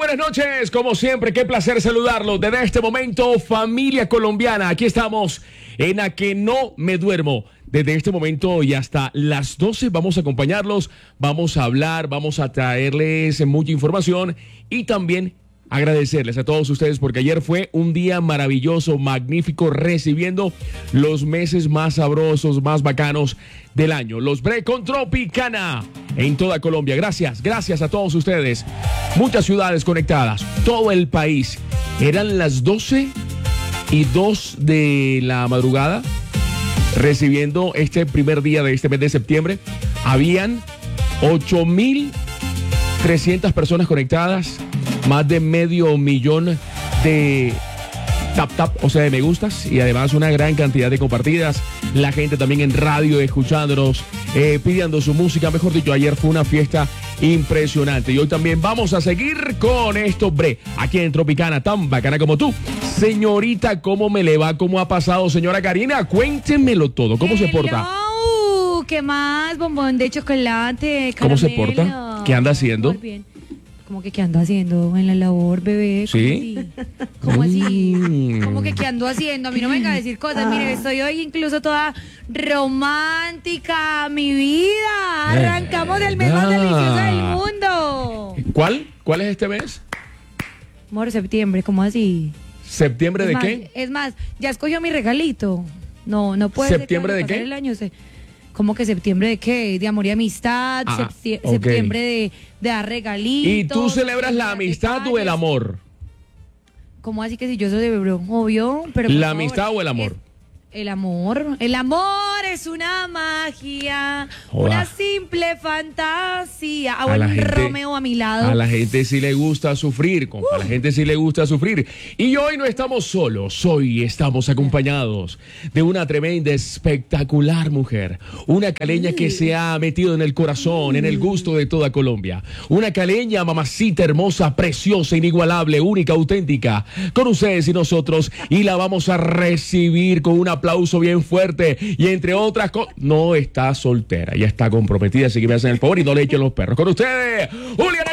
buenas noches. Como siempre, qué placer saludarlos. Desde este momento, familia colombiana, aquí estamos en A Que No Me Duermo. Desde este momento y hasta las 12 vamos a acompañarlos, vamos a hablar, vamos a traerles mucha información y también agradecerles a todos ustedes porque ayer fue un día maravilloso, magnífico, recibiendo los meses más sabrosos, más bacanos del año. Los Bre con Tropicana en toda Colombia. Gracias a todos ustedes. Muchas ciudades conectadas, todo el país. Eran las 12:02 de la madrugada, recibiendo este primer día de este mes de septiembre. Habían 8.300 personas conectadas, más de 500,000 de tap, o sea, de me gustas, y además una gran cantidad de compartidas. La gente también en radio escuchándonos, pidiendo su música. Mejor dicho, ayer fue una fiesta impresionante y hoy también vamos a seguir con esto, Bre, aquí en Tropicana, tan bacana como tú. Señorita, ¿cómo me le va? ¿Cómo ha pasado, señora Karina? Cuéntemelo todo, ¿cómo se porta? ¿Qué más? Bombón de chocolate, ¿Cómo caramelo. se porta? ¿Qué anda haciendo? Muy bien. ¿Cómo que qué ando haciendo en la labor, bebé? ¿Sí? ¿Cómo así? ¿Cómo que qué ando haciendo? A mí no me venga a decir cosas. Mire, estoy hoy incluso toda romántica, mi vida. Arrancamos el mes más delicioso del mundo. ¿Cuál es este mes? Amor, septiembre, ¿cómo así? ¿Septiembre de más, qué? Es más, ya escogió mi regalito. No puede ser. ¿Septiembre de qué? El año, ¿cómo que septiembre de qué? De amor y amistad, okay. Septiembre de dar regalitos. ¿Y tú celebras la amistad detalles. o el amor? ¿Cómo así que si yo celebro? Obvio, pero ¿La amistad o el amor? El amor. El amor es una magia, Joda. una simple fantasía. A la Un gente- Romeo a mi lado. A la gente sí le gusta sufrir, compa. A la gente sí le gusta sufrir. Y hoy no estamos solos, hoy estamos acompañados de una tremenda, espectacular mujer. Una caleña que se ha metido en el corazón, en el gusto de toda Colombia. Una caleña, mamacita hermosa, preciosa, inigualable, única, auténtica. Con ustedes y nosotros. Y la vamos a recibir con un aplauso bien fuerte. Y entre otras cosas, no está soltera, ya está comprometida. Así que me hacen el favor y no le echen los perros. Con ustedes, Juliana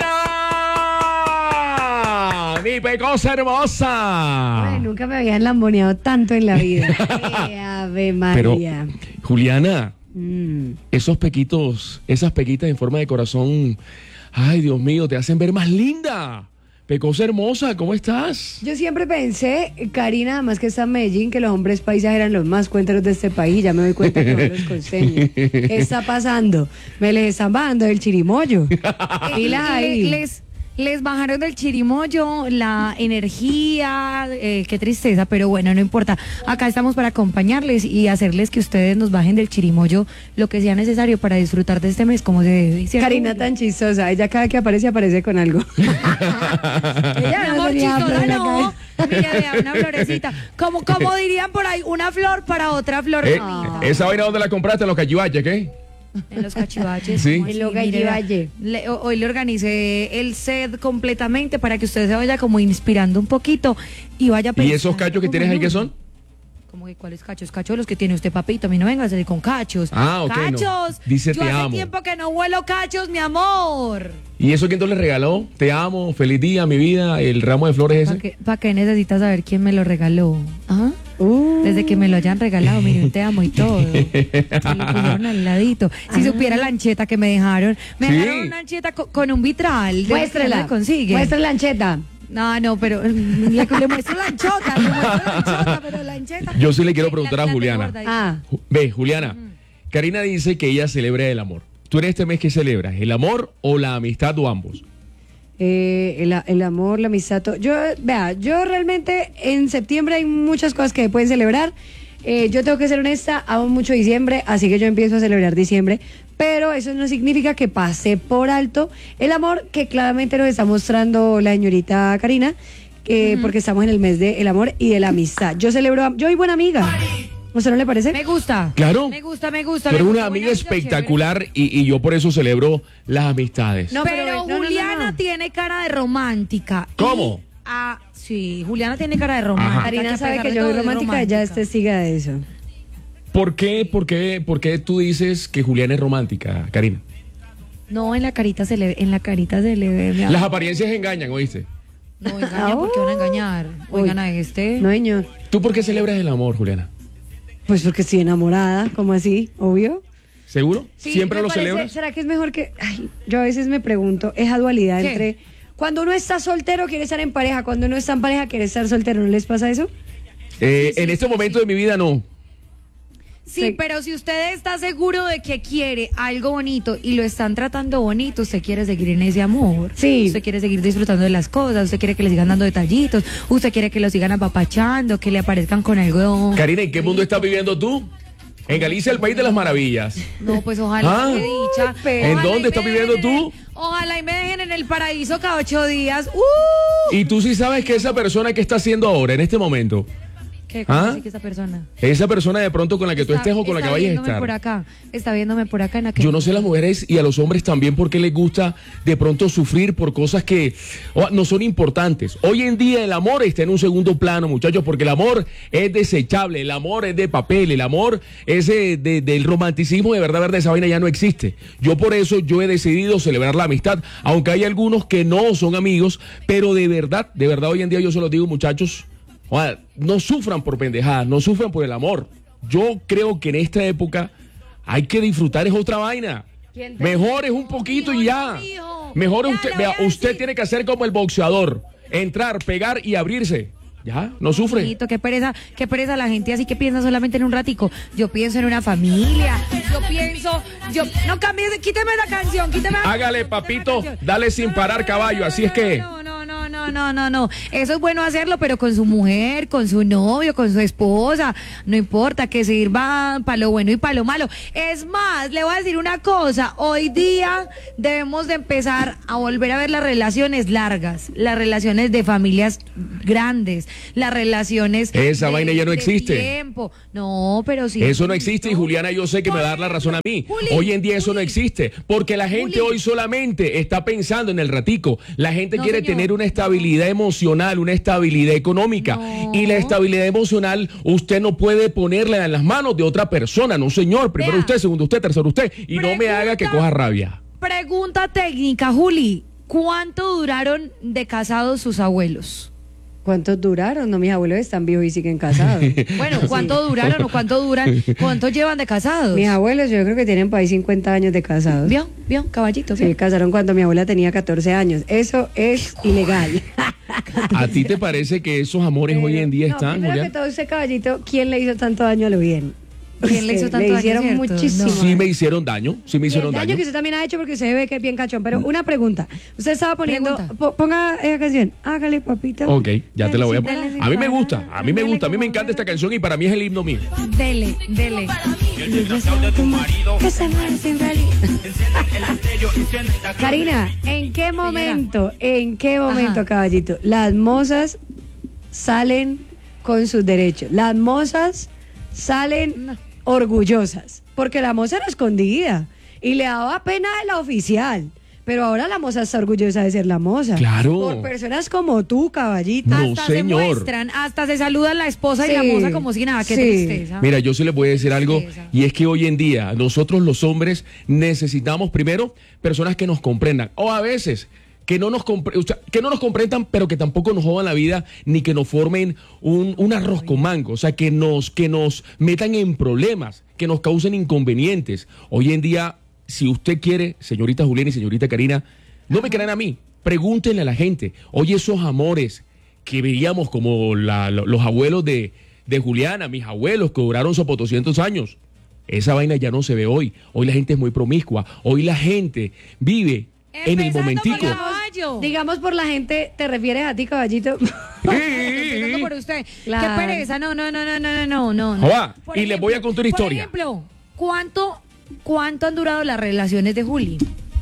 Cardona, mi pecosa hermosa. Ay, nunca me habían lamboneado tanto en la vida. Ave Pero, María. Juliana, esos pequitos, esas pequitas en forma de corazón, ay, Dios mío, te hacen ver más linda. Pecosa hermosa, ¿cómo estás? Yo siempre pensé, Karina, además que está en Medellín, que los hombres paisas eran los más cuenteros de este país. Ya me doy cuenta que son los costeños. ¿Qué está pasando? Me les están bajando del chirimoyo. Pilas ahí. Les bajaron del chirimoyo la energía, qué tristeza, pero bueno, no importa. Acá estamos para acompañarles y hacerles que ustedes nos bajen del chirimoyo lo que sea necesario para disfrutar de este mes como se debe. ¿Cierto? Karina tan chistosa. Ella cada que aparece con algo. Mi Ella amor, tenía flor chistosa en la no. cabeza. Mira, vea, una florecita. Como dirían por ahí, una flor para otra flor. bonita. ¿Esa vaina dónde la compraste? ¿En los cachivaches, qué? En los cachivaches. Sí. ¿cómo En así? los Mire, vea, Gallivalle. hoy le organicé el set completamente para que usted se vaya como inspirando un poquito y vaya ¿Y pensando. esos cachos que tienes ahí qué son? ¿Cómo que cuáles cachos? Cachos los que tiene usted, papito. A mí no venga a salir con cachos. Ah, ok, no. Cachos. Dice, yo te hace amo. tiempo que no huelo cachos, mi amor. ¿Y eso quién te le regaló? Te amo, feliz día, mi vida, el ramo de flores ese. ¿Para qué necesitas saber quién me lo regaló? ¿Ah? Desde que me lo hayan regalado, mire, un te amo y todo. Se lo pusieron al ladito. Si supiera la ancheta que me dejaron. Me Sí. dejaron una ancheta con un vitral. Muéstrela. Consigue. Muestra la ancheta. No, pero le muestro la anchota, pero la ancheta. Yo sí le quiero preguntar a tengo Juliana. guardadita. Ve, Juliana, Karina dice que ella celebra el amor. ¿Tú en este mes qué celebras? ¿El amor o la amistad o ambos? El amor, la amistad. Yo realmente en septiembre hay muchas cosas que pueden celebrar. Yo tengo que ser honesta, amo mucho diciembre, así que yo empiezo a celebrar diciembre, pero eso no significa que pase por alto el amor que claramente nos está mostrando la señorita Karina, porque estamos en el mes del amor y de la amistad. Yo soy buena amiga. ¿A usted no le parece? Me gusta. Claro. Me gusta. Tú eres me una gusta. amiga Buena espectacular y yo por eso celebro las amistades. No, Pero no. Juliana tiene cara de romántica. ¿Cómo? Sí, Juliana tiene cara de romántica. Ajá. Karina a sabe pesar que de yo todo soy es romántica, ella es testiga de eso. ¿Por qué tú dices que Juliana es romántica, Karina? No, en la carita se le ve. Mi amor. Las apariencias engañan, ¿oíste? No engañan, ¿por qué van a engañar? Oigan a este. No, señor. ¿Tú por qué celebras el amor, Juliana? Pues porque estoy enamorada, ¿cómo así? Obvio. ¿Seguro? Sí, ¿Siempre me lo parece- celebras? ¿Será que es mejor que...? Ay, yo a veces me pregunto, esa dualidad ¿Qué? entre... Cuando uno está soltero quiere estar en pareja, cuando uno está en pareja quiere estar soltero, ¿no les pasa eso? En este momento de mi vida no. Sí, Sí. pero si usted está seguro de que quiere algo bonito y lo están tratando bonito, usted quiere seguir en ese amor. Sí. Usted quiere seguir disfrutando de las cosas, usted quiere que le sigan dando detallitos, usted quiere que lo sigan apapachando, que le aparezcan con algo. Karina, ¿en qué mundo estás viviendo tú? En Galicia, el país de las maravillas. No, pues ojalá Ah. qué dicha. ¿En Ojalá dónde y me estás viviendo dejen tú? Ojalá y me dejen en el paraíso cada 8 días. Y tú sí sabes que esa persona que está haciendo ahora, en este momento, ¿Qué? ¿Cómo ¿Ah? así que esa persona? esa persona de pronto con la que tú estés o con la que vayas a viéndome por estar. acá, está viéndome por acá en aquel. Yo no sé a las mujeres y a los hombres también por qué les gusta de pronto sufrir por cosas que no son importantes. Hoy en día el amor está en un segundo plano, muchachos, porque el amor es desechable, el amor es de papel, el amor es del romanticismo, de verdad, esa vaina ya no existe. Yo por eso yo he decidido celebrar la amistad, aunque hay algunos que no son amigos, pero de verdad hoy en día yo se los digo, muchachos, no sufran por pendejadas, no sufran por el amor. Yo creo que en esta época hay que disfrutar, es otra vaina. ¿Quién te Mejor es un poquito y ya. mijo. Mejor Ya, usted, le voy vea, a usted decir. tiene que hacer como el boxeador, entrar, pegar y abrirse. Ya, no sufre. Bonito, qué pereza la gente así que piensa solamente en un ratico. Yo pienso en una familia, no cambies, quíteme la canción, Hágale, papito, dale sin parar, caballo, así es que. No. Eso es bueno hacerlo, pero con su mujer, con su novio, con su esposa. No importa, que sirva para lo bueno y para lo malo. Es más, le voy a decir una cosa. Hoy día debemos de empezar a volver a ver las relaciones largas, las relaciones de familias grandes, las relaciones Esa de- vaina ya no de existe. tiempo. No, pero sí. Eso no existe y Juliana, yo sé que me va a dar la razón a mí. Juli, Hoy en día eso no Juli. existe, porque la gente Juli. hoy solamente está pensando en el ratico. La gente No, quiere señor. tener una estabilidad emocional, una estabilidad económica. No. Y la estabilidad emocional usted no puede ponerla en las manos de otra persona, no señor. Primero Vea. usted, segundo usted, tercero usted. Y no me haga que coja rabia. Pregunta técnica, Juli. ¿Cuánto duraron de casados sus abuelos? ¿Cuántos duraron? No, mis abuelos están vivos y siguen casados. Bueno, ¿cuánto duraron o cuánto duran? ¿Cuánto llevan de casados? Mis abuelos yo creo que tienen por ahí 50 años de casados. ¿Vio? Caballito. Se casaron cuando mi abuela tenía 14 años. Eso es ilegal. ¿A ti te parece que esos amores hoy en día No, están, primero que Julián? todo, ese caballito, ¿quién le hizo tanto daño a lo bien? ¿Quién le hizo tanto Le daño, hicieron cierto? muchísimo. No. Sí me hicieron daño, sí me Y el hicieron daño daño. que usted también ha hecho porque se ve que es bien cachón. Pero una pregunta. Usted estaba poniendo... Pregunta. Ponga esa canción. Hágale, papito. Ok, ya te la voy a Dale, poner. sí, A mí me para. gusta, a mí me Dale gusta, a mí me como encanta para. esta canción y para mí es el himno mío. Dele. Karina, ¿en qué momento, Ajá. caballito, las mozas salen con sus derechos? Las mozas salen No. orgullosas, porque la moza era escondida y le daba pena de la oficial. Pero ahora la moza está orgullosa de ser la moza. Claro. Por personas como tú, caballito. No, Hasta señor. se muestran, hasta se saludan la esposa y la Sí, moza como si nada, qué sí. tristeza. Mira, yo sí les voy a decir algo, tristeza. y es que hoy en día nosotros los hombres necesitamos primero personas que nos comprendan, o a veces que no nos comprendan, pero que tampoco nos jodan la vida, ni que nos formen un arroz con mango, o sea, que nos metan en problemas, que nos causen inconvenientes. Hoy en día, si usted quiere, señorita Juliana y señorita Karina, no me crean a mí, pregúntenle a la gente. Oye, esos amores que veíamos como los abuelos de Juliana, mis abuelos que duraron sopo 200 años, esa vaina ya no se ve hoy. Hoy la gente es muy promiscua. Hoy la gente vive en el Empezando momentico. por la caballo. Digamos por la gente, ¿te refieres a ti, caballito? Empezando por usted. Claro. Qué pereza. No. Joa, Por y les voy a contar una historia. Por ejemplo, ¿cuánto han durado las relaciones de Juli?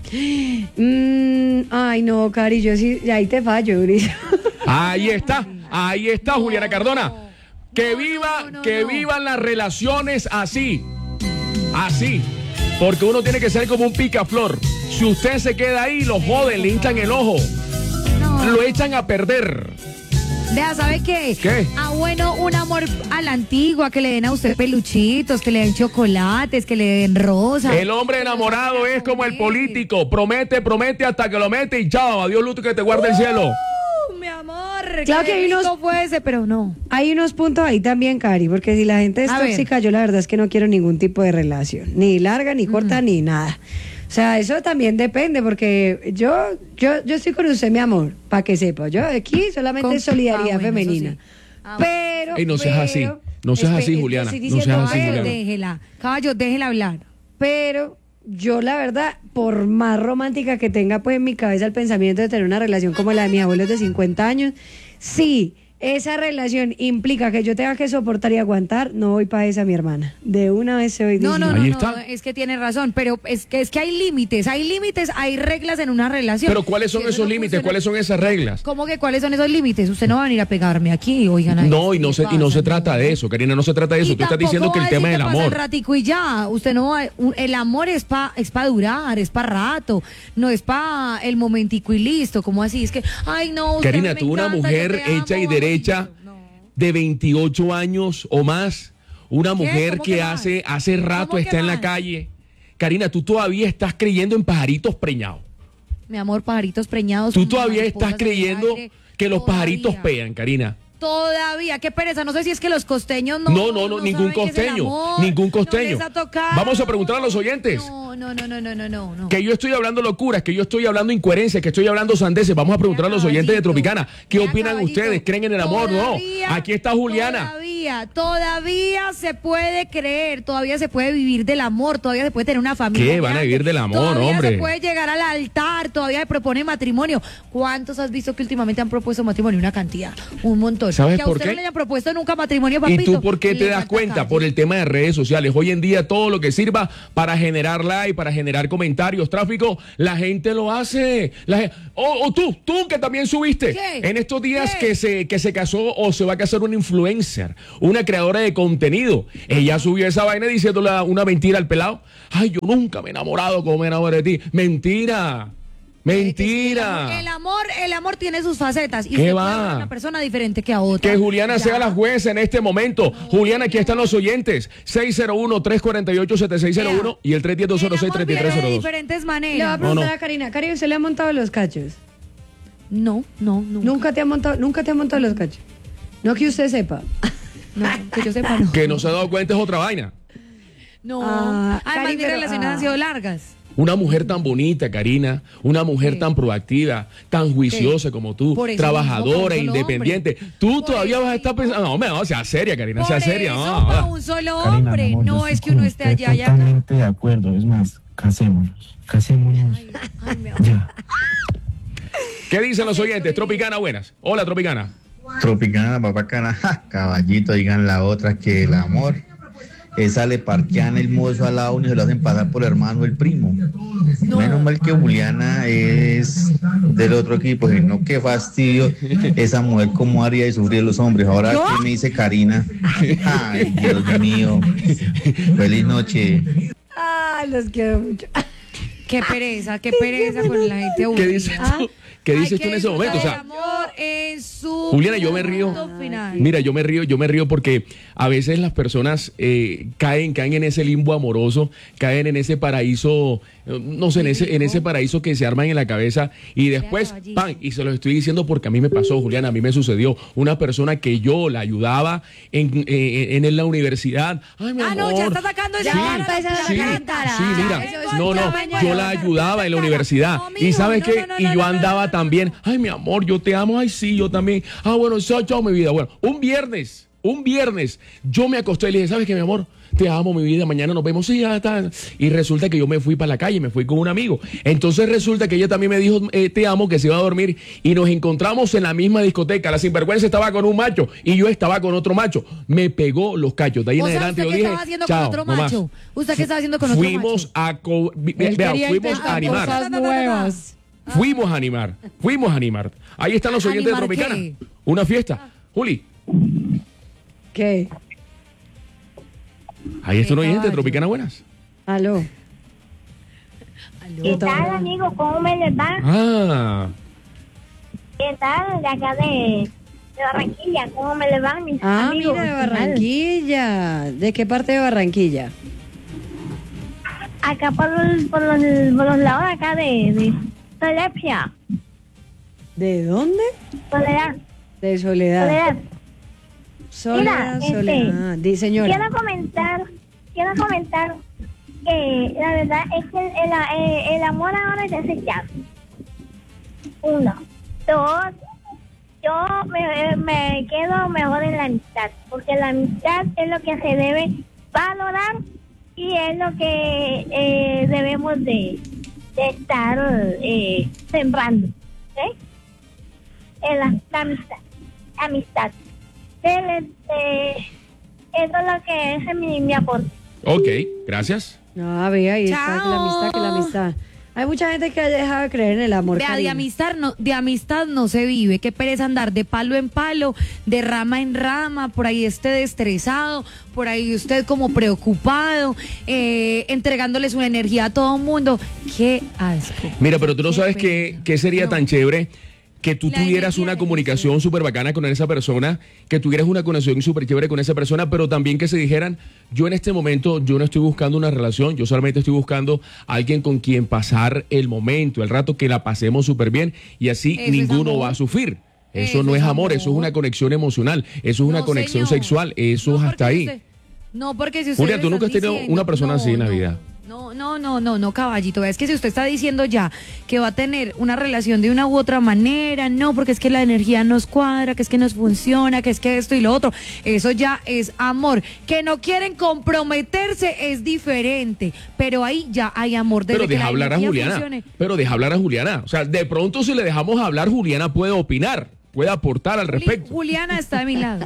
Ay, no, Cari, yo sí, ahí te fallo, Gris. Ahí está, Juliana Cardona. Que no. vivan las relaciones así. Así. Porque uno tiene que ser como un picaflor. Si usted se queda ahí, lo joden, le hinchan el ojo. No. Lo echan a perder. Vea, ¿sabe qué? ¿Qué? Ah, bueno, un amor a la antigua, que le den a usted peluchitos, que le den chocolates, que le den rosas. El hombre enamorado es como el político. Promete, promete hasta que lo mete y chao. Adiós, Luto, que te guarde el cielo. Mi amor, Claro que hay rico unos- fuese, pero no. Hay unos puntos ahí también, Cari, porque si la gente es A ver. tóxica, yo la verdad es que no quiero ningún tipo de relación, ni larga, ni corta, ni nada. O sea, eso también depende, porque yo estoy con usted, mi amor, para que sepa. Yo aquí solamente Con- es solidaridad bueno, femenina. eso sí. Ah, Pero. Ey, no seas así. No seas así, Juliana. estoy No seas diciendo, así, pero- Juliana. Déjela. Caballo, déjela hablar. Pero yo la verdad, por más romántica que tenga pues en mi cabeza el pensamiento de tener una relación como la de mis abuelos de 50 años, sí, esa relación implica que yo tenga que soportar y aguantar, no voy para esa, mi hermana. De una vez se voy No, diciendo. no, Ahí no, está. no, es que tiene razón, pero es que hay límites, hay reglas en una relación. Pero ¿cuáles son Si eso esos no límites? funciona- ¿Cuáles son esas reglas? ¿Cómo que cuáles son esos límites? Usted no va a venir a pegarme aquí, oigan. ay, No, y ¿qué no se pasa? trata de eso, Karina, no se trata de eso. Y Tú estás tampoco diciendo que va el a tema decir del que pasa amor. el ratico y ya, usted no va, el amor es pa durar, es para rato, no es pa el momentico y listo, como así, es que, ay no, usted Karina, me tú una encanta, mujer yo te amo, hecha y vamos, derecha no. de 28 años o más, una mujer ¿Cómo que que más? hace rato ¿Cómo que está en la más? calle. Karina, tú todavía estás creyendo en pajaritos preñados. Mi amor, pajaritos preñados. Tú como todavía mariposas estás en el creyendo aire, que los todavía. pajaritos pegan, Karina. Todavía, qué pereza, no sé si es que los costeños No, saben ningún qué es el costeño, amor, ningún no costeño. les ha tocado. Vamos a preguntar a los oyentes. No. Que yo estoy hablando locuras, que yo estoy hablando incoherencias, que estoy hablando sandeces. Vamos a preguntar a los oyentes de Tropicana. ¿Qué Mira, opinan caballito, ustedes? ¿Creen en el amor? No. todavía- Aquí está Juliana. Todavía se puede creer, todavía se puede vivir del amor, todavía se puede tener una familia. ¿Qué? Van a grande, vivir del amor, todavía hombre. se puede llegar al altar, todavía se propone matrimonio. ¿Cuántos has visto que últimamente han propuesto matrimonio? Una cantidad, un montón. ¿Sabes que a por usted qué? no le hayan propuesto nunca matrimonio, ¿Y papito. tú por qué le te das falta cuenta? calle. Por el tema de redes sociales. Hoy en día todo lo que sirva para generar like, para generar comentarios, tráfico, la gente lo hace. O tú que también subiste ¿Qué? en estos días ¿Qué? que se casó o se va a casar una influencer, una creadora de contenido. Ella subió esa vaina diciéndole una mentira al pelado. Ay, yo nunca me he enamorado como me enamoré de ti. Mentira. Mentira. El amor tiene sus facetas. Y ¿Qué usted va? puede amar a una persona diferente que a otra. Que Juliana Ya. sea la jueza en este momento. Juliana, aquí están los oyentes. 601-348-7601 y el El amor viene de 310-206-3302. diferentes Le voy a maneras. preguntar No. a Karina. Karina, ¿usted le ha montado los cachos? No. Nunca te ha montado los cachos. No que usted sepa. No, que yo sepa, no. Que no se ha dado cuenta es otra vaina. No. Ah, Además, Cari, mis pero, relaciones han sido largas. Una mujer tan bonita, Karina, una mujer Sí. tan proactiva, tan juiciosa como tú, Por eso trabajadora, mismo, para un solo independiente. hombre. Tú Por todavía eso vas a estar mismo. pensando, no, sea seria, Karina, Por sea seria. eso, no, para no. un solo Karina, mi hombre. amor, yo No estoy es que con uno esté usted allá y acá. totalmente de acuerdo. Es más, casémonos. Ay, mi amor. Ya. ¿Qué dicen los oyentes? Tropicana, buenas. Hola, Tropicana. Tropicana, papacana, ja, caballito, digan la otra que el amor. Esa le parquean el mozo al lado y se lo hacen pasar por hermano el primo. Menos mal que Juliana es del otro equipo, no, qué fastidio esa mujer como haría de sufrir los hombres. Ahora que me dice Karina, ay Dios mío, feliz noche. Ah, los quiero mucho. Qué pereza con la gente ¿Qué aburrida. dices tú? ¿Qué Hay dices que tú en ese momento? O disfrutar sea, el amor en su Juliana, yo me río. punto final. Mira, yo me río porque a veces las personas caen en ese limbo amoroso, caen en ese paraíso, no sé, en ese paraíso que se arman en la cabeza y después, caballito. ¡pam! Y se lo estoy diciendo porque a mí me pasó, Juliana, a mí me sucedió. Una persona que yo la ayudaba en la universidad. Ay, mi Ah, amor. no, ya está sacando esa Sí, vara, empezó a sí, cantar. sí, mira, Eso es no, ya, yo la ayudaba en la universidad. No, Y mijo, ¿sabes no, qué? no, Y no, yo no, andaba no, también, ay, mi amor, yo te amo, ay, sí, yo también. Ah, bueno, chao, mi vida. Bueno, un viernes, yo me acosté y le dije, ¿sabes qué, mi amor? Te amo, mi vida, mañana nos vemos. Sí, ya está. Y resulta que yo me fui para la calle, me fui con un amigo. Entonces resulta que ella también me dijo, te amo, que se iba a dormir. Y nos encontramos en la misma discoteca. La sinvergüenza estaba con un macho y yo estaba con otro macho. Me pegó los cachos. De ahí en O sea, adelante ¿usted yo qué dije, estaba haciendo chao, con otro no más. macho? ¿Usted qué estaba haciendo con otro Fuimos macho? a Él quería fuimos intentar a animar. cosas nuevas. Fuimos a animar. Ahí están los oyentes de ¿Animar Tropicana. qué? Una fiesta. Juli, ¿Qué? ahí está un oyente de caballo. Tropicana, buenas. Aló. ¿Qué tal, amigos? ¿Cómo me les va? Ah, ¿Qué tal? De acá de de Barranquilla. ¿Cómo me le van mis Ah, amigos? mira, de Barranquilla. ¿De qué parte de Barranquilla? Acá por los lados de acá de Solepia. ¿De dónde? Soledad. De Soledad. Mira, Soledad. Di, señora. Quiero comentar que la verdad es que el amor ahora es desechado. 1. 2. Yo me quedo mejor en la amistad, porque la amistad es lo que se debe valorar y es lo que debemos de estar sembrando, ¿sí? La amistad. Eso es lo que es mi aporte. Ok, gracias. No, vea, ahí está, Chao. que la amistad. Hay mucha gente que ha dejado de creer en el amor. Vea, Karina. de amistad no se vive. Qué pereza andar de palo en palo, de rama en rama, por ahí usted estresado, por ahí usted como preocupado, entregándoles una energía a todo el mundo. Qué asco. Mira, pero tú no Qué sabes pena. qué sería No. tan chévere que tú La tuvieras energía una de comunicación súper bacana con esa persona, que tuvieras una conexión súper chévere con esa persona, pero también que se dijeran, yo en este momento, yo no estoy buscando una relación, yo solamente estoy buscando a alguien con quien pasar el momento, el rato, que la pasemos súper bien y así Eso es ninguno amor. va a sufrir. Eso Eso no es es amor, amor. eso es una conexión emocional, eso es una No, conexión señor. sexual, eso es No, hasta porque ahí. no, porque si usted Julia, le tú nunca has están tenido diciendo- una persona así en la vida. No, caballito. Es que si usted está diciendo ya que va a tener una relación de una u otra manera, no, porque es que la energía nos cuadra, que es que nos funciona, que es que esto y lo otro, eso ya es amor. Que no quieren comprometerse es diferente, pero ahí ya hay amor. Desde Pero que deja la hablar a energía Juliana. funcione. Pero deja hablar a Juliana. O sea, de pronto si le dejamos hablar, Juliana puede opinar, puede aportar al respecto. Juliana está de mi lado.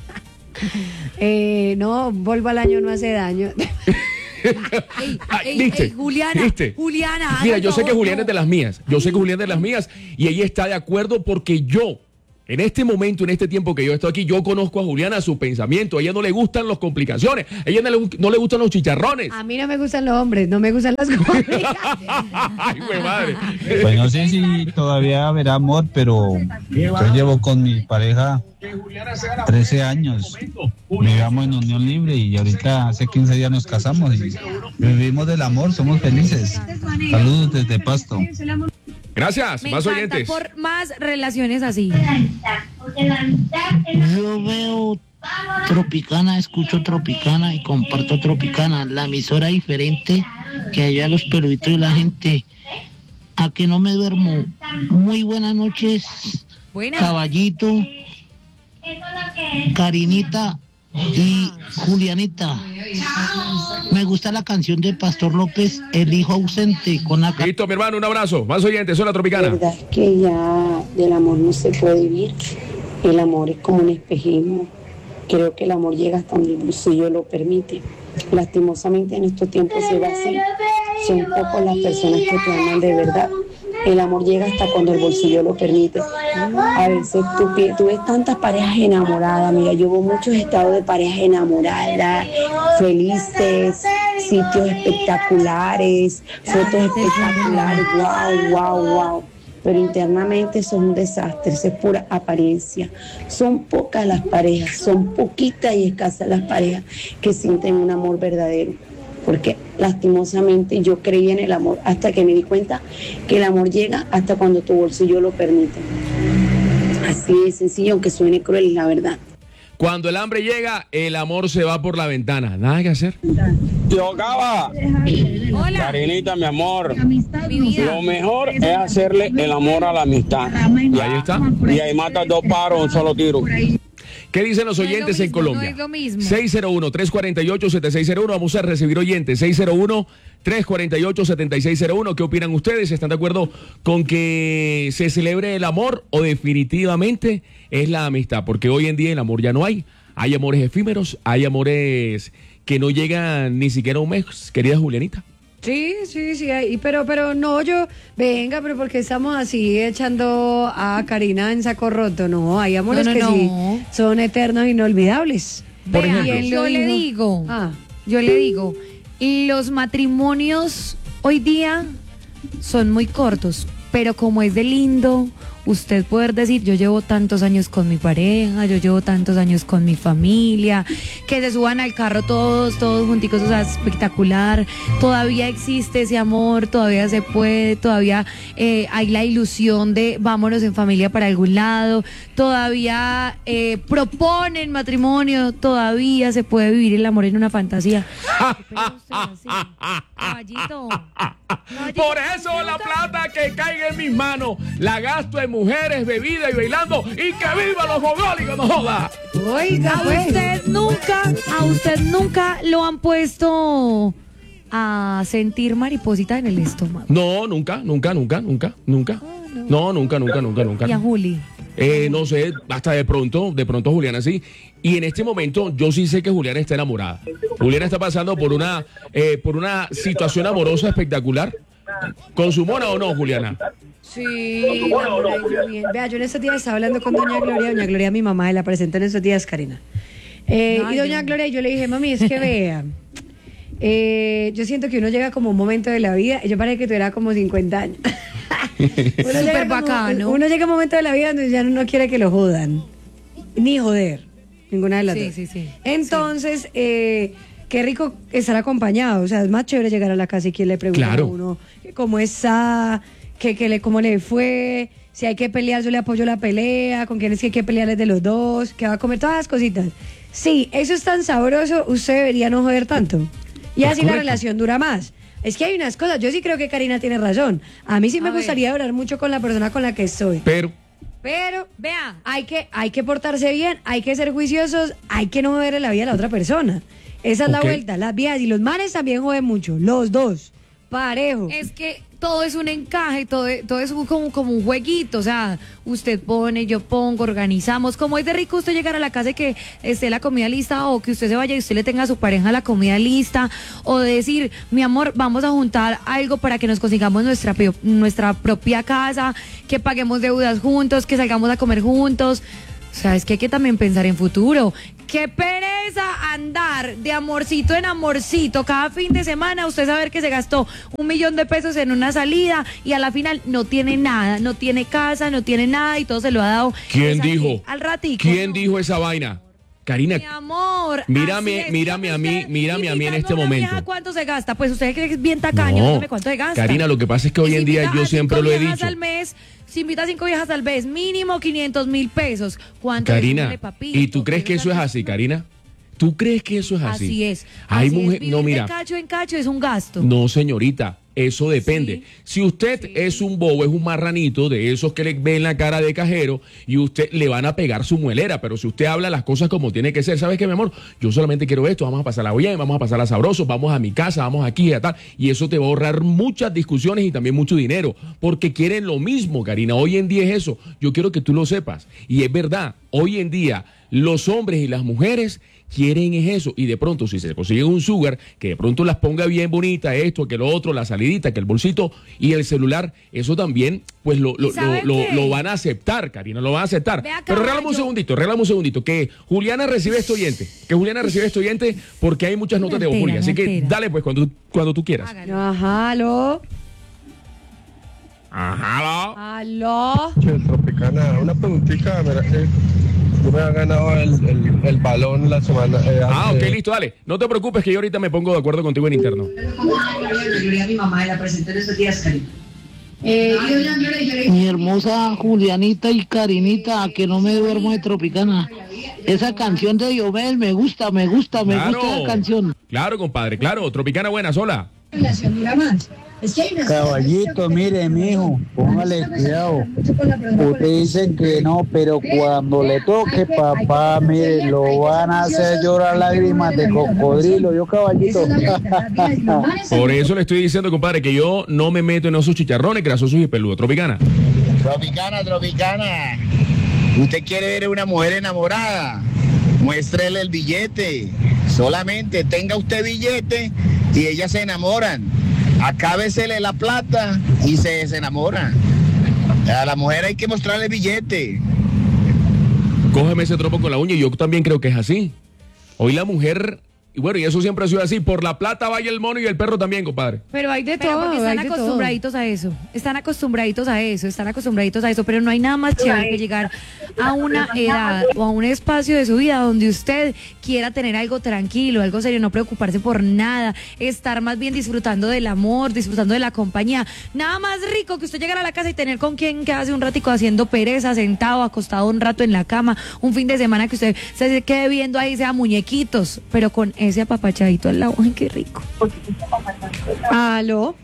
No, vuelva al año no hace daño. ¿Viste? Juliana, ¿Viste? Juliana, Mira, haga yo sé que todo, Juliana no. es de las mías. Yo sé que Juliana es de las mías y ella está de acuerdo porque yo, en este momento, en este tiempo que yo estoy aquí, yo conozco a Juliana, su pensamiento. A ella no le gustan las complicaciones. A ella no le gustan los chicharrones. A mí no me gustan los hombres, no me gustan las mujeres. Ay, güey, madre. Pues no sé si todavía habrá amor, pero yo llevo con mi pareja 13 años. Vivíamos en unión libre y ahorita hace 15 días nos casamos y vivimos del amor, somos felices. Saludos desde Pasto. Gracias, Me más encanta oyentes. por más relaciones así. Yo veo Tropicana, escucho Tropicana y comparto Tropicana, la emisora diferente que allá los peluditos y la gente. A que no me duermo. Muy buenas noches, Buenas. Caballito, Karinita y Julianita. Me gusta la canción de Pastor López, El hijo ausente, con la Listo, mi hermano, un abrazo. Más oyentes, soy la Tropicana. La verdad es que ya del amor no se puede vivir. El amor es como un espejismo. Creo que el amor llega hasta donde el bolsillo lo permite. Lastimosamente en estos tiempos se va así. Son pocas las personas que te aman de verdad. El amor llega hasta cuando el bolsillo lo permite. A veces tú ves tantas parejas enamoradas. Mira, yo veo muchos estados de parejas enamoradas, felices, sitios espectaculares, fotos espectaculares. Wow. Pero internamente son un desastre, eso es pura apariencia. Son pocas las parejas, son poquitas y escasas las parejas que sienten un amor verdadero. Porque lastimosamente yo creí en el amor hasta que me di cuenta que el amor llega hasta cuando tu bolsillo lo permite. Así de sencillo, aunque suene cruel, la verdad. Cuando el hambre llega, el amor se va por la ventana. Nada que hacer. Tío Gaba, Hola, Karinita, mi amor, mi vida. lo mejor es hacerle el amor a la amistad. Ahí está. Y ahí matas dos paros, un solo tiro. ¿Qué dicen los No es lo oyentes en mismo, Colombia? no es lo mismo. 601-348-7601. Vamos a recibir oyentes. 601-348-7601. ¿Qué opinan ustedes? ¿Están de acuerdo con que se celebre el amor o definitivamente es la amistad? Porque hoy en día el amor ya no hay. Hay amores efímeros, hay amores que no llegan ni siquiera a un mes, querida Julianita. Sí, pero no, venga, pero porque estamos así echando a Karina en saco roto, no, hay amores No. que sí son eternos, inolvidables. Por Vea, ejemplo. yo le digo, los matrimonios hoy día son muy cortos, pero como es de lindo usted poder decir, yo llevo tantos años con mi pareja, yo llevo tantos años con mi familia, que se suban al carro todos junticos, o sea, espectacular. Todavía existe ese amor, todavía se puede, todavía hay la ilusión de vámonos en familia para algún lado, todavía proponen matrimonio, todavía se puede vivir el amor en una fantasía. Caballito. Por eso la plata que caiga en mis manos la gasto en mujeres, bebida y bailando, y que viva los mogólicos, no joda. Oiga, pues. A usted nunca lo han puesto a sentir mariposita en el estómago. No, nunca. No, nunca. ¿Y a Juli? No sé, hasta de pronto Juliana sí. Y en este momento yo sí sé que Juliana está enamorada. Juliana está pasando por una situación amorosa espectacular. ¿Consumona o no, Juliana? Sí, bien. Vea, yo en estos días estaba hablando con doña Gloria, mi mamá, la presenté en estos días, Karina. Y doña Gloria, yo le dije, mami, es que vea, yo siento que uno llega como un momento de la vida, yo parece que tuviera como 50 años. Súper bacano. Uno llega a un momento de la vida donde ya no quiere que lo jodan, ni joder, ninguna de las dos. Sí. Entonces, qué rico estar acompañado, o sea, es más chévere llegar a la casa y quien le pregunta a uno cómo está, cómo le fue, si hay que pelear yo le apoyo la pelea, con quién es que hay que pelear es de los dos, que va a comer, todas las cositas. Sí, eso es tan sabroso, usted debería no joder tanto. Y así la relación dura más. Es que hay unas cosas, yo sí creo que Karina tiene razón. A mí sí me gustaría durar mucho con la persona con la que estoy. Pero, vea, hay que portarse bien, hay que ser juiciosos, hay que no joder la vida de la otra persona. Esa es la vuelta. Las viejas y los manes también joden mucho, los dos, parejo. Es que todo es un encaje, todo es como un jueguito, o sea, usted pone, yo pongo, organizamos, como es de rico usted llegar a la casa y que esté la comida lista, o que usted se vaya y usted le tenga a su pareja la comida lista, o decir, mi amor, vamos a juntar algo para que nos consigamos nuestra propia casa, que paguemos deudas juntos, que salgamos a comer juntos. O sea, es que hay que también pensar en futuro. ¡Qué pereza andar de amorcito en amorcito! Cada fin de semana usted saber que se gastó 1 millón de pesos en una salida y a la final no tiene nada, no tiene casa, no tiene nada y todo se lo ha dado. ¿Quién dijo? Al ratico. ¿Quién dijo esa vaina? Karina, mi amor, mírame a mí en este momento. ¿Cuánto se gasta? Pues usted cree que es bien tacaño, dígame cuánto se gasta. Karina, lo que pasa es que hoy en día yo siempre lo he dicho. Si invita a 5 viejas al mes, mínimo 500,000 pesos. ¿Cuánto Karina, es, papito? ¿Y tú crees que eso es así, Karina? ¿Tú crees que eso es así? Así es. Hay así mujeres, no, mira. De cacho en cacho es un gasto. No, señorita. Eso depende. Si usted es un bobo, es un marranito de esos que le ven la cara de cajero y usted le van a pegar su muelera, pero si usted habla las cosas como tiene que ser, ¿sabes qué, mi amor? Yo solamente quiero esto, vamos a pasarla bien, vamos a pasarla sabroso, vamos a mi casa, vamos aquí y a tal, y eso te va a ahorrar muchas discusiones y también mucho dinero, porque quieren lo mismo, Karina. Hoy en día es eso. Yo quiero que tú lo sepas. Y es verdad, hoy en día los hombres y las mujeres quieren es eso, y de pronto si se consigue un sugar que de pronto las ponga bien bonita, esto, que lo otro, la salidita, que el bolsito y el celular, eso también pues lo van a aceptar, Karina, lo van a aceptar. Pero regálame un segundito, que Juliana recibe este oyente, porque hay muchas notas de voz, Julia, así que dale pues cuando tú quieras. Ajá, aló. Aló. Che, Tropicana, una preguntita, mira que yo me he ganado el balón la semana. Ok, listo, dale. No te preocupes que yo ahorita me pongo de acuerdo contigo en interno. Mi mamá la presenté en estos días, Karina. Mi hermosa Julianita y Karinita, a que no me duermo de Tropicana. Esa canción de Diomel me gusta esa canción. Claro, compadre, claro. Tropicana buena, sola. Caballito, mire, mijo, póngale cuidado. Ustedes dicen que no, pero cuando le toque, papá, mire, lo van a hacer llorar lágrimas de cocodrilo. Yo, caballito. Por eso le estoy diciendo, compadre, que yo no me meto en esos chicharrones grasosos y peludos. Tropicana. Tropicana. ¿Usted quiere ver a una mujer enamorada? Muéstrele el billete. Solamente tenga usted billete y ellas se enamoran. Acábesele la plata y se desenamora. A la mujer hay que mostrarle billete. Cógeme ese tropo con la uña y yo también creo que es así. Hoy la mujer Y bueno, y eso siempre ha sido así. Por la plata vaya el mono y el perro también, compadre. Pero hay de Pero todo, porque están hay de todo. acostumbraditos a eso, están acostumbraditos a eso, pero no hay nada más chévere que llegar a una edad o a un espacio de su vida donde usted quiera tener algo tranquilo, algo serio, no preocuparse por nada, estar más bien disfrutando del amor, disfrutando de la compañía. Nada más rico que usted llegar a la casa y tener con quien quedarse un ratico haciendo pereza, sentado, acostado un rato en la cama, un fin de semana que usted se quede viendo ahí, sea muñequitos, pero con ese apapachadito al lado. Ay, qué rico. Aló.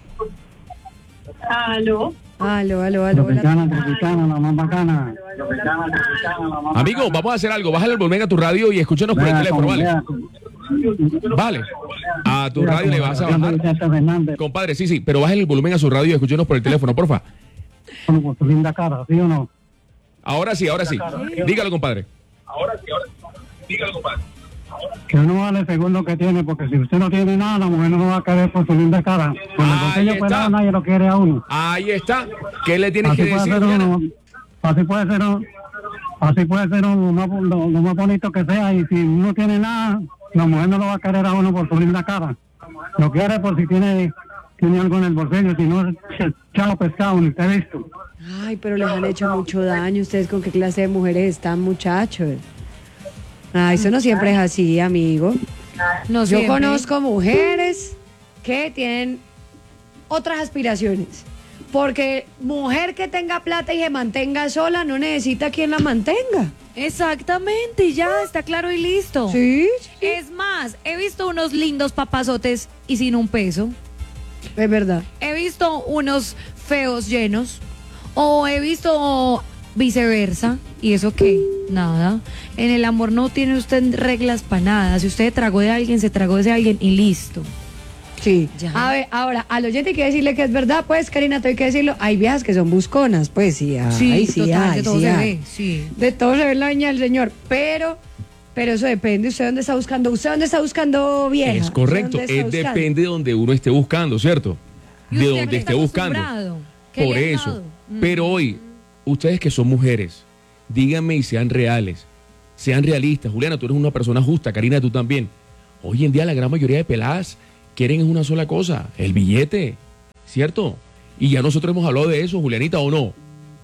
Aló. Tropicana, la más bacana. Amigo, vamos a hacer algo. Bájale el volumen a tu radio y escúchanos por el teléfono, ¿vale? Vale. A tu radio le vas a bajar. Compadre, sí, pero bájale el volumen a su radio y escúchanos por el teléfono, porfa. Con tu linda cara, ¿sí o no? Ahora sí. Dígalo, compadre. Que uno vale según lo que tiene, porque si usted no tiene nada, la mujer no lo va a querer por su linda cara. Con el bolsillo fuera, nadie lo quiere a uno. Ahí está. ¿Qué le tienes que decir? Así puede ser lo más bonito que sea, y si uno tiene nada, la mujer no lo va a querer a uno por su linda cara. Lo quiere por si tiene algo en el bolsillo, si no, chao pescado, ni te he visto. Ay, pero les han hecho mucho daño. ¿Ustedes con qué clase de mujeres están, muchachos? Ah, eso no siempre es así, amigo. No Yo siempre. conozco mujeres que tienen otras aspiraciones. Porque mujer que tenga plata y se mantenga sola no necesita quien la mantenga. Exactamente, ya está claro y listo. Sí. Es más, he visto unos lindos papazotes y sin un peso. Es verdad. He visto unos feos llenos. O he visto viceversa. ¿Y eso qué? Nada. En el amor no tiene usted reglas para nada. Si usted tragó de alguien, se tragó de ese alguien y listo. Sí. Ya. A ver, ahora, al oyente hay que decirle que es verdad, pues, Karina, te hay que decirlo. Hay viejas que son busconas, pues sí. Total, de todo sí se hay. ve. Sí. De todo se ve la niña del señor. Pero eso depende. ¿Usted dónde está buscando? ¿Usted dónde está buscando vieja? Es correcto. ¿Usted dónde está buscando? Depende de donde uno esté buscando, ¿cierto? ¿Y De usted a donde qué esté está buscando. acostumbrado? ¿Qué Por le han eso. dado? Pero hoy, ustedes que son mujeres, díganme y sean reales, sean realistas. Juliana, tú eres una persona justa, Karina, tú también. Hoy en día la gran mayoría de peladas quieren una sola cosa, el billete, ¿cierto? Y ya nosotros hemos hablado de eso, Julianita, ¿o no?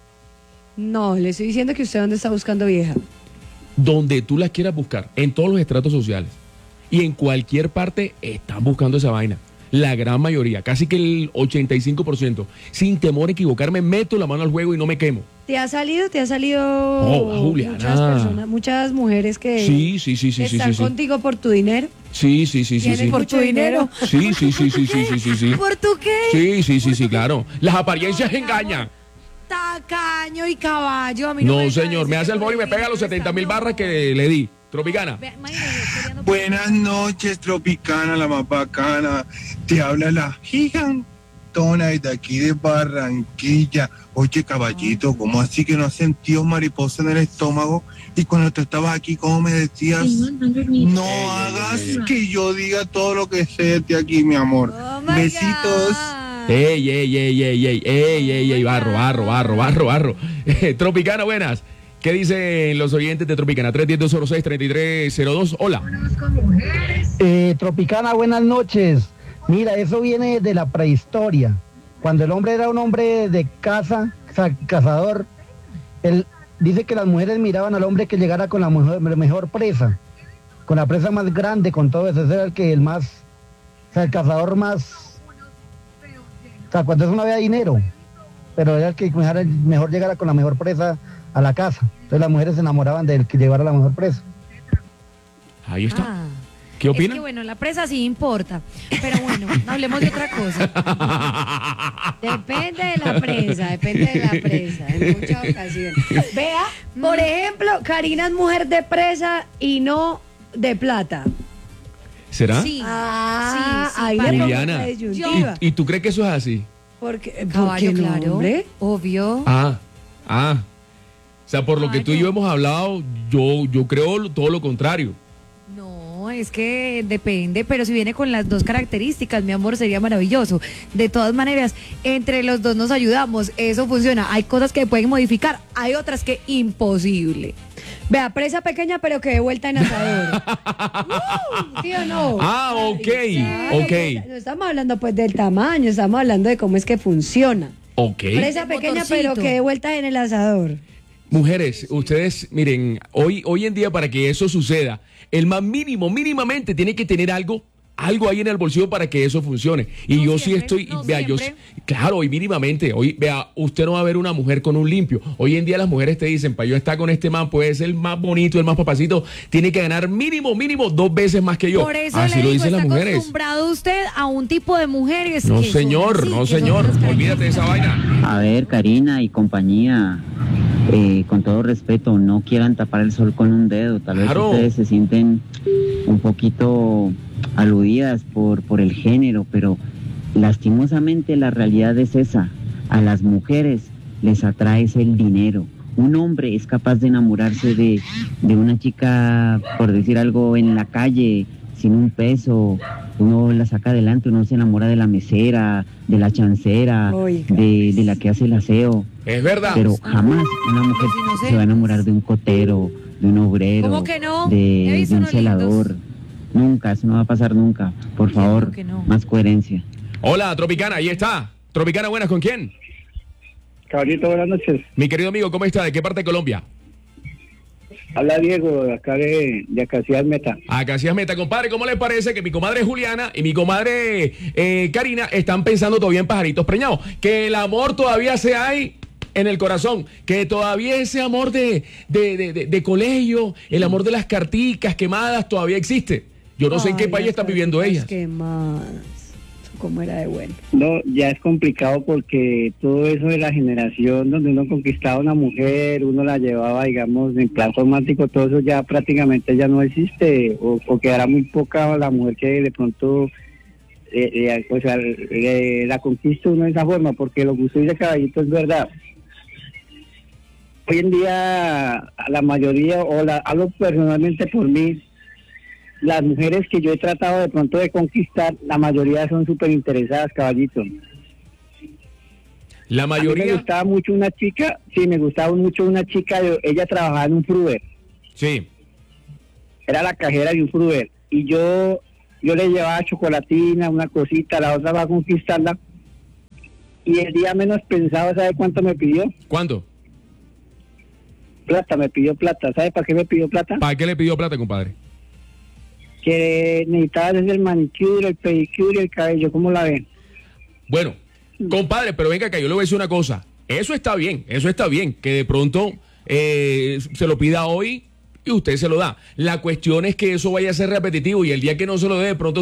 No, le estoy diciendo que usted dónde está buscando vieja. Donde tú las quieras buscar, en todos los estratos sociales. Y en cualquier parte están buscando esa vaina. La gran mayoría, casi que el 85%. Sin temor a equivocarme, meto la mano al juego y no me quemo. ¿Te ha salido Juliana. muchas personas, muchas mujeres que Sí. están contigo por tu dinero? Sí. ¿Tienen por tu dinero? Sí. ¿Por tu qué? Sí, claro. Las apariencias engañan. Tacaño y caballo. A mí no No, me señor, me parece hace el que favor y me pega los 70.000 barras que le di. Tropicana. Vea, imagínese, peleando por- Buenas noches, Tropicana, la más bacana. Te habla la gigantona de aquí de Barranquilla. Oye, caballito, ¿cómo así que no has sentido mariposa en el estómago? Y cuando tú estabas aquí, ¿cómo me decías? No hagas que yo diga todo lo que sé de aquí, mi amor. Oh my Besitos. God. Ey, barro. Tropicana, buenas. ¿Qué dicen los oyentes de Tropicana? 310-206-3302. Hola. Tropicana, buenas noches. Mira, eso viene de la prehistoria. Cuando el hombre era un hombre de caza, cazador, él dice que las mujeres miraban al hombre que llegara con la mejor presa, con la presa más grande, con todo eso. Ese era el cazador más, cuando eso no había dinero, pero era el que mejor llegara con la mejor presa a la casa. Entonces las mujeres se enamoraban del que llevara la mejor presa. Ahí está. Ah. ¿Qué opina? Es que bueno, la presa sí importa. Pero bueno, hablemos de otra cosa. Depende de la presa, en muchas ocasiones. Vea, por ejemplo, Karina es mujer de presa y no de plata. ¿Será? Sí. Ahí para- le pongo Juliana, la disyuntiva. ¿y tú crees que eso es así? Porque Caballo, no, claro. hombre. Obvio. O sea, por lo que tú y yo hemos hablado, yo creo todo lo contrario. No, es que depende, pero si viene con las dos características, mi amor, sería maravilloso. De todas maneras, entre los dos nos ayudamos, eso funciona. Hay cosas que pueden modificar, hay otras que imposible. Vea, presa pequeña, pero que de vuelta en asador. ¿Sí o no? Ah, ok, Sí, ok. No estamos hablando pues del tamaño, estamos hablando de cómo es que funciona. Ok. Presa El pequeña, motorcito. pero que de vuelta en el asador. Mujeres, ustedes, miren, hoy en día para que eso suceda, el más mínimamente tiene que tener algo ahí en el bolsillo para que eso funcione. Y yo sí estoy, vea, claro, y mínimamente, hoy, vea, usted no va a ver una mujer con un limpio. Hoy en día las mujeres te dicen, para yo estar con este man, puede ser el más bonito, el más papacito, tiene que ganar mínimo 2 veces más que yo. Por eso Así le lo digo, dicen las está mujeres. acostumbrado usted a un tipo de mujeres. No, que son señor, así, no, que son señor, otras olvídate de esa vaina. A ver, Karina y compañía, con todo respeto, no quieran tapar el sol con un dedo. Tal vez Claro. ustedes se sienten un poquito aludidas por el género, pero lastimosamente la realidad es esa. A las mujeres les atrae el dinero. Un hombre es capaz de enamorarse de una chica, por decir algo, en la calle, sin un peso. Uno la saca adelante, uno se enamora de la mesera, de la chancera, de la que hace el aseo. Es verdad. Pero jamás una mujer se va a enamorar de un cotero, de un obrero, ¿Cómo que no? He de visto un unos celador. Nunca, eso no va a pasar nunca. Por favor, más coherencia. Hola, Tropicana, ahí está. Tropicana, buenas, ¿con quién? Caballito, buenas noches. Mi querido amigo, ¿cómo está? ¿De qué parte de Colombia? Habla Diego, de acá de Acacias Meta. Acacias Meta, compadre, ¿cómo le parece que mi comadre Juliana y mi comadre Karina están pensando todavía en pajaritos preñados? Que el amor todavía se hay en el corazón, que todavía ese amor de colegio, el amor de las carticas quemadas todavía existe. Yo no sé en qué país están viviendo ellas. Quemadas. ¿Cómo era de bueno? No, ya es complicado porque todo eso de la generación donde uno conquistaba a una mujer, uno la llevaba, digamos, en plan romántico, todo eso ya prácticamente ya no existe, o quedará muy poca la mujer que de pronto la conquista uno de esa forma, porque lo que usted dice, Caballito, es verdad. Hoy en día, la mayoría, hablo personalmente por mí, las mujeres que yo he tratado de pronto de conquistar, la mayoría son súper interesadas, Caballito. La mayoría. Me gustaba mucho una chica, ella trabajaba en un Fruver. Sí. Era la cajera de un Fruver. Y yo le llevaba chocolatina, una cosita, la otra va a conquistarla. Y el día menos pensado, ¿sabe cuánto me pidió? ¿Cuánto? Plata, me pidió plata. ¿Sabe para qué me pidió plata? ¿Para qué le pidió plata, compadre? Que necesitaba desde el manicure, el pedicure y el cabello. ¿Cómo la ven? Bueno, compadre, pero venga acá, yo le voy a decir una cosa. Eso está bien, que de pronto se lo pida hoy y usted se lo da. La cuestión es que eso vaya a ser repetitivo y el día que no se lo dé, de pronto